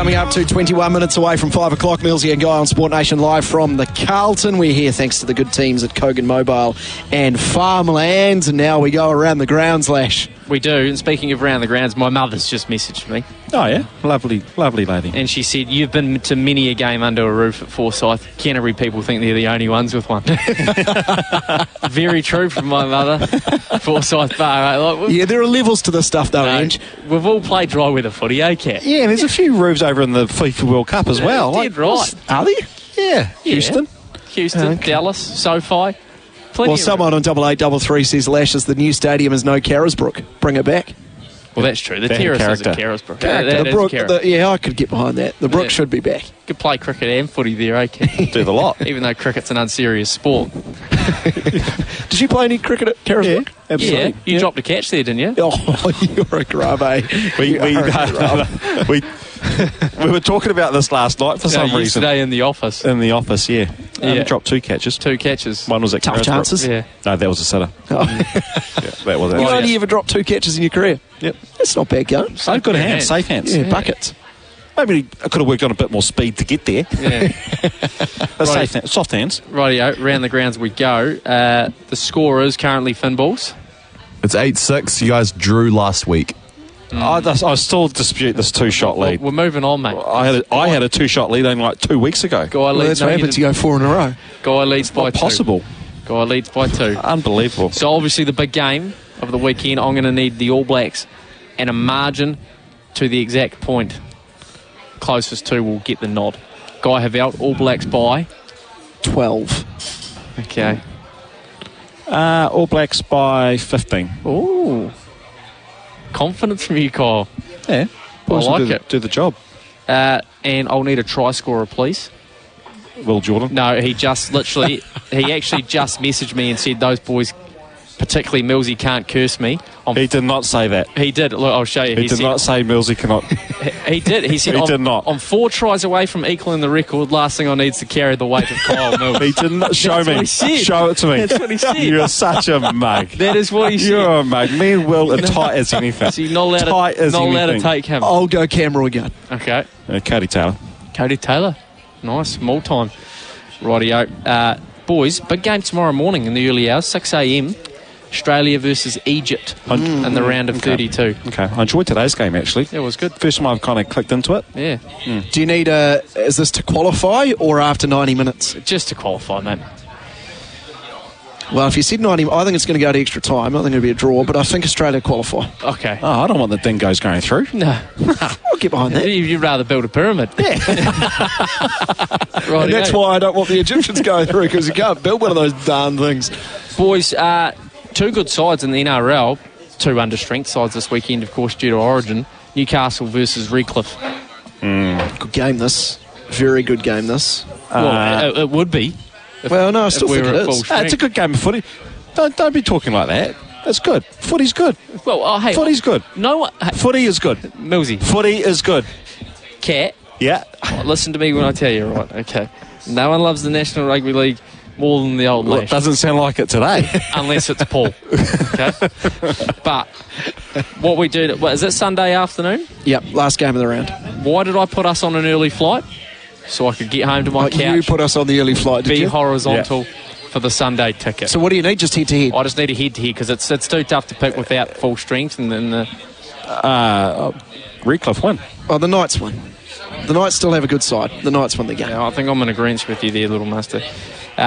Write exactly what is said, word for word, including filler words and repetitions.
Coming up to twenty-one minutes away from five o'clock, Millsy and Guy on Sport Nation live from the Carlton. We're here thanks to the good teams at Kogan Mobile and Farmlands. And now we go around the grounds, Lash. We do. And speaking of around the grounds, my mother's just messaged me. Oh, yeah? Lovely, lovely lady. And she said, you've been to many a game under a roof at Forsyth. Canterbury people think they're the only ones with one. Very true from my mother. Forsyth Bar. Like, yeah, there are levels to this stuff, though, no, Ange. We've all played dry weather footy, eh, Cat? Yeah, there's a few roofs over in the FIFA World Cup as well. Yeah, like, dead right. Are there? Yeah. Yeah. Houston. Houston, Okay. Dallas, SoFi. Plenty Well, of someone on double eight double three says, Lash, is the new stadium is no Carisbrook. Bring it back. Well, that's true. The Bad terrace is a character. Carisbrook. Character. That- that the is a Brook, character. the, yeah, I could get behind that. The Brook Yeah. should be back. Could play cricket and footy there, eh, Cat? Do the lot. Even though cricket's an unserious sport. Did you play any cricket at Carisbrook? Yeah, absolutely. Yeah, you dropped a catch there, didn't you? Oh, you're a grub, eh? We, You we, are a no, grub. no, no. we, we were talking about this last night for some No, reason. yesterday in the office. In the office, yeah. Um, Yeah. dropped two catches. Two catches. One was at Tough Carisbrook. chances. Yeah. No, that was a sitter. Oh. Yeah, that was You it. Right. only ever dropped two catches in your career? Yep. That's not bad going. So good Yeah. hands, safe hands. Yeah, buckets. Maybe I could have worked on a bit more speed to get there. Yeah. But Right. safe hands, soft hands. Rightio, round the grounds we go. Uh, the score is currently Finballs. It's eight six. You guys drew last week. I, I still dispute this two-shot Well, lead. we're moving on, mate. I had a, I had a two-shot lead only like two weeks ago. Guy Well, leads. that's no, what you happens. You didn't. go four in a row. Guy leads by Not two. possible. Guy leads by two. Unbelievable. So obviously the big game of the weekend, I'm going to need the All Blacks and a margin to the exact point. Closest to will get the nod. Guy have out All Blacks by. twelve. Okay. Uh, All Blacks by fifteen. Ooh. Confidence from you, Kyle. Yeah. Boys will like do, the- it. do the job. Uh, and I'll need a try scorer, please. Will Jordan. No, he just literally, he actually just messaged me and said those boys, particularly Millsy, can't curse me. On, He did not say that. he did. Look, I'll show you. He, did said, not say Millsy cannot. He did. He said, He I'm, did not. I'm four tries away from equaling the record. Last thing I need is to carry the weight of Kyle Mills. He did not. Show That's me. what he said. Show it to me. That's what he said. You're such a mug. That is what he said. You're a mug. Me and Will are tight as anything. So you're not allowed, tight to, as not allowed to anything. take him. I'll go camera again. Okay. Uh, Cody Taylor. Cody Taylor. Nice. More time. Rightio. Uh, boys, big game tomorrow morning in the early hours, six a.m. Australia versus Egypt Mm. in the round of Okay. thirty-two. Okay. I enjoyed today's game, actually. It was good. First time I've kind of clicked into it. Yeah. Do you need a... Is this to qualify or after ninety minutes? Just to qualify, mate. Well, if you said ninety... I think it's going to go to extra time. I think it'll be a draw, but I think Australia qualify. Okay. Oh, I don't want the dingoes going through. No. I'll get behind that. You'd rather build a pyramid. Yeah. Right. And that's why I don't want the Egyptians going through, because you can't build one of those darn things. Boys, uh, two good sides in the N R L. Two under-strength sides this weekend, of course, due to Origin. Newcastle versus Redcliffe. Good game, this. Very good game, this. Well, it, it would be. If, Well, no, I if still we think were it at full is. Ah, strength. it's a good game of footy. Don't, don't be talking like that. It's good. Footy's good. Well, oh, hey. Footy's good. No one... Hey, Footy is good. Millsy, Footy is good. Cat, Yeah. listen to me when I tell you, right? Okay. No one loves the National Rugby League more than the old Well, Lash. it doesn't sound like it today. Unless it's Paul. Okay? But what we do... What, is it Sunday afternoon? Yep, last game of the round. Why did I put us on an early flight? So I could get home to my Like, you couch, put us on the early flight, did be you? horizontal for the Sunday ticket. So what do you need? Just head-to-head? I just need a head-to-head because it's, it's too tough to pick without full strength. And then the, uh, Redcliffe win. Oh, the Knights win. The Knights still have a good side. The Knights win the game. yeah, I think I'm in agreement with you there, little master.